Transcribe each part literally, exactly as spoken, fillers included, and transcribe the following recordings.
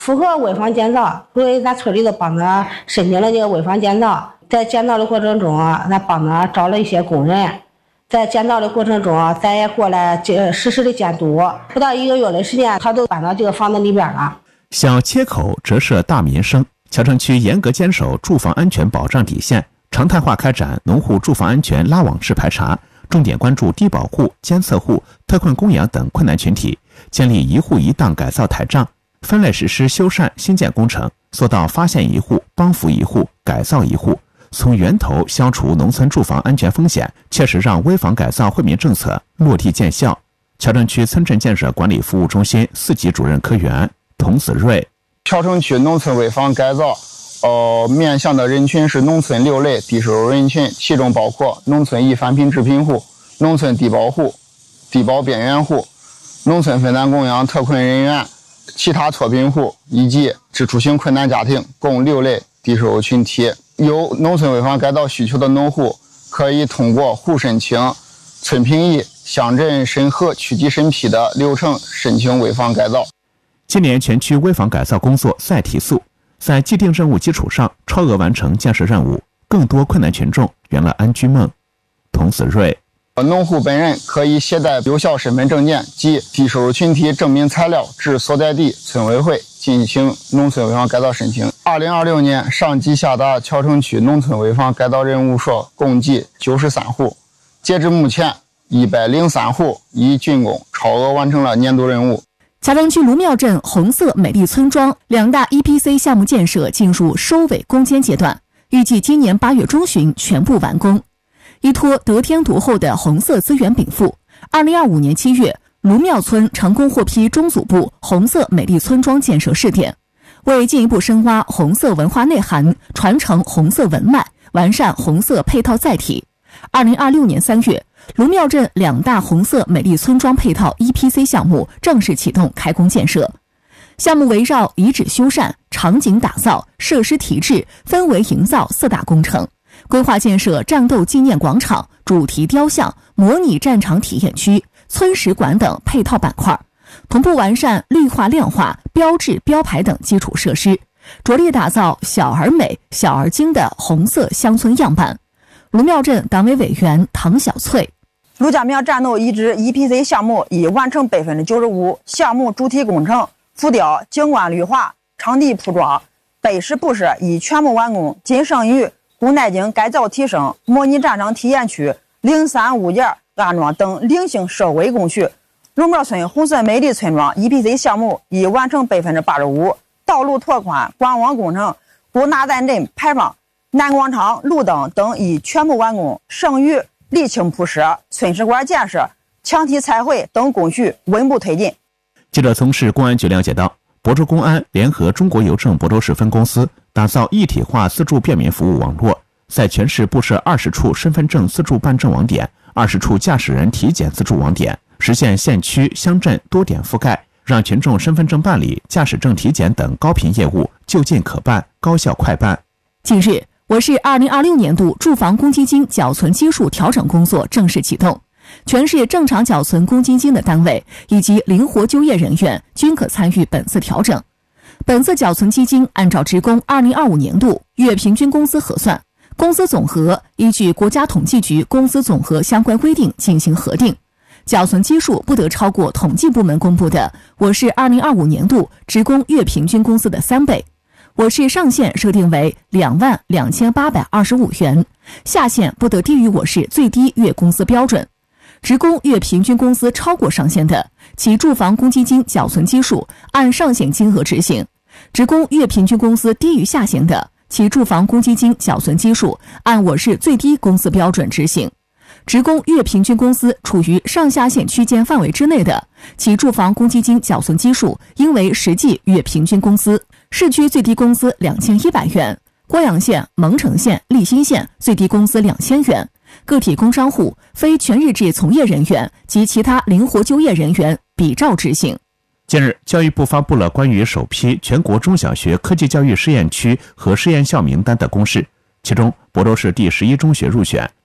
符合危房建造，所以咱村里头帮着申请了这个危房建造，在建造的过程中啊，咱帮着找了一些工人，在建造的过程中啊，咱也过来这实时的监督，不到一个月的时间，他都搬到这个房子里边了。 小切口折射大民生，桥城区严格坚守住房安全保障底线，常态化开展农户住房安全拉网式排查，重点关注低保户、监测户、特困供养等困难群体，建立一户一档改造台账，分类实施修缮新建工程，做到发现一户、帮扶一户、改造一户，从源头消除农村住房安全风险，切实让危房改造惠民政策落地见效。桥城区村镇建设管理服务中心四级主任科员童子瑞， 桥城区农村危房改造呃，面向的人群是农村六类低收入人群，其中包括农村易返贫致贫户、农村低保户、低保边缘户、农村分担供养特困人员、其他脱贫户以及支出型困难家庭，共六类低收入群体。有农村危房改造需求的农户，可以通过户申请、村评议、乡镇审核、区级审批的流程申请危房改造。 今年全区危房改造工作再提速，在既定任务基础上超额完成建设任务，更多困难群众圆了安居梦。童子瑞， 农户本人可以携带有效身份证件及低收入群体证明材料至所在地村委会进行农村危房改造申请。二零二六年上级下达桥城区农村危房改造任务数共计九十三户，截至目前一百零三户已竣工，超额完成了年度任务。 桥城区卢庙镇红色美丽村庄两大 E P C 项目建设进入收尾攻坚阶段，预计今年八月中旬全部完工。依托得天独厚的红色资源禀赋，二零二五年七月，卢庙村成功获批中组部红色美丽村庄建设试点。为进一步深挖红色文化内涵，传承红色文脉，完善红色配套载体，二零二六年三月，卢庙镇两大红色美丽村庄配套 E P C 项目正式启动开工建设。项目围绕遗址修缮、场景打造、设施提质、氛围营造四大工程，规划建设战斗纪念广场、主题雕像、模拟战场体验区、村史馆等配套板块，同步完善绿化亮化、标志标牌等基础设施，着力打造小而美、小而精的红色乡村样板。卢庙镇党委委员唐小翠， 卢家庙战斗遗址 E P C 项目已完成百分之九十五，项目主体工程、浮雕、景观绿化、场地铺装、碑石布设已全部完工，仅剩余古耐景改造提升、模拟战场体验区、零散物件安装等零星设备工序。卢庙村红色美丽村庄 E P C 项目已完成百分之八十五，道路拓宽、管网工程、古纳丹镇排放、南广场路灯等已全部完工，剩余沥青铺设、村史馆建设、墙体彩绘等工序稳步推进。 记者从市公安局了解到，亳州公安联合中国邮政亳州市分公司打造一体化自助便民服务网络，在全市布设二十处身份证自助办证网点、二十处驾驶人体检自助网点，实现县区乡镇多点覆盖，让群众身份证办理、驾驶证体检等高频业务就近可办、高效快办。 近日，我市二零二六年度住房公积金缴存基数调整工作正式启动，全市正常缴存公积金的单位以及灵活就业人员均可参与本次调整。本次缴存基金按照职工二零二五年度月平均工资核算，工资总和依据国家统计局工资总和相关规定进行核定，缴存基数不得超过统计部门公布的我市二零二五年度职工月平均工资的三倍。我市上限设定为两万两千八百二十五元，下限不得低于我市最低月工资标准。职工月平均工资超过上限的，其住房公积金缴存基数按上限金额执行；职工月平均工资低于下限的，其住房公积金缴存基数按我市最低工资标准执行。职工月平均工资处于上下限区间范围之内的，其住房公积金缴存基数应为实际月平均工资。市区最低工资两千一百元，光阳县、蒙城县、利辛县最低工资两千元。个体工商户、非全日制从业人员及其他灵活就业人员比照执行。 近日，教育部发布了关于首批全国中小学科技教育试验区和试验校名单的公示，其中亳州市第十一中学入选。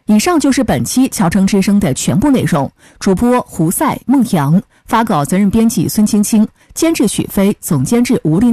以上就是本期侨城之声的全部内容。主播胡赛、孟阳，发稿责任编辑孙青青，监制许飞，总监制吴林。